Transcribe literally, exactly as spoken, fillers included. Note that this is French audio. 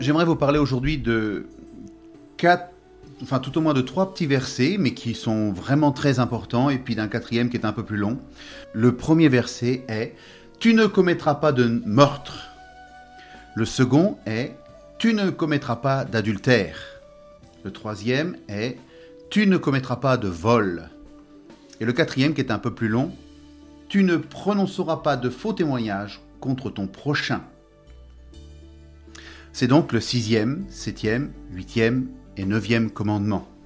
j'aimerais vous parler aujourd'hui de quatre, enfin tout au moins de trois petits versets, mais qui sont vraiment très importants, et puis d'un quatrième qui est un peu plus long. Le premier verset est « Tu ne commettras pas de meurtre ». Le second est « Tu ne commettras pas d'adultère ». Le troisième est « Tu ne commettras pas de vol ». Et le quatrième, qui est un peu plus long, « Tu ne prononceras pas de faux témoignages contre ton prochain ». C'est donc le sixième, septième, huitième et neuvième commandement.